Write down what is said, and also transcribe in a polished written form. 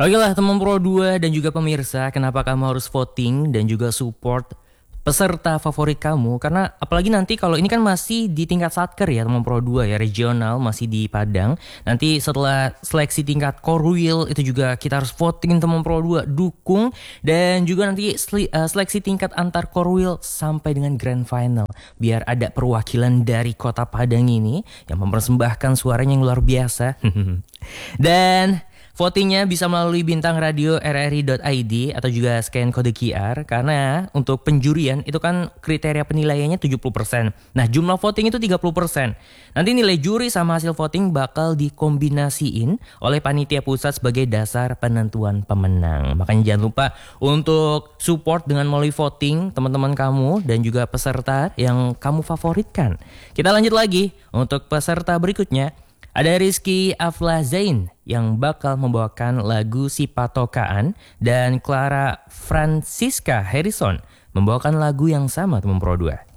Oke lah teman Pro 2 dan juga pemirsa, kenapa kamu harus voting dan juga support peserta favorit kamu? Karena apalagi nanti kalau ini kan masih di tingkat satker ya teman Pro 2 ya, regional masih di Padang. Nanti setelah seleksi tingkat Korwil itu juga kita harus voting teman Pro 2, dukung. Dan juga nanti seleksi tingkat antar Korwil sampai dengan Grand Final. Biar ada perwakilan dari kota Padang ini yang mempersembahkan suaranya yang luar biasa. Dan votingnya bisa melalui bintang radio rri.id atau juga scan kode QR. Karena untuk penjurian itu kan kriteria penilaiannya 70%. Nah jumlah voting itu 30%. Nanti nilai juri sama hasil voting bakal dikombinasiin oleh panitia pusat sebagai dasar penentuan pemenang. Makanya jangan lupa untuk support dengan melalui voting teman-teman kamu dan juga peserta yang kamu favoritkan. Kita lanjut lagi untuk peserta berikutnya. Ada Rizky Aflazain yang bakal membawakan lagu Si Patokaan dan Clara Francisca Harrison membawakan lagu yang sama teman Pro 2.